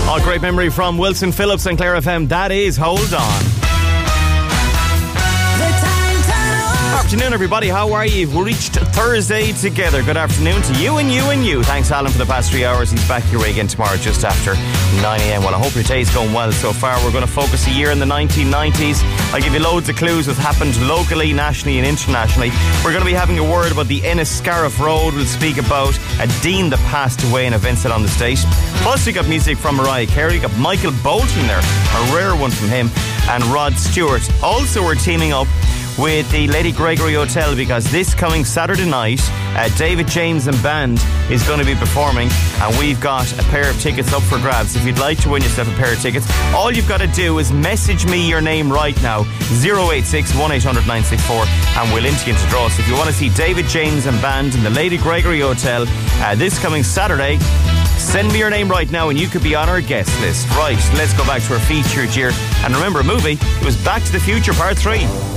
Oh, great memory from Wilson Phillips and Clare FM. That is Hold On. Afternoon, everybody. How are you? We reached Thursday together. Good afternoon to you and you and you. Thanks, Alan, for the past 3 hours. He's back your way again tomorrow just after 9 a.m. Well, I hope your day's going well so far. We're going to focus a year in the 1990s. I'll give you loads of clues what happened locally, nationally and internationally. We're going to be having a word about the Enniscarrow Road. We'll speak about a dean that passed away and events that on the state. Plus, we got music from Mariah Carey. We got Michael Bolton there, a rare one from him, and Rod Stewart. Also, we're teaming up with the Lady Gregory Hotel because this coming Saturday night, David James and Band is going to be performing, and we've got a pair of tickets up for grabs. If you'd like to win yourself a pair of tickets, all you've got to do is message me your name right now, 086 1800 964, and we'll enter you into draws. So if you want to see David James and Band in the Lady Gregory Hotel this coming Saturday, send me your name right now and you could be on our guest list. Right, let's go back to our featured year. And remember, a movie, it was Back to the Future Part 3.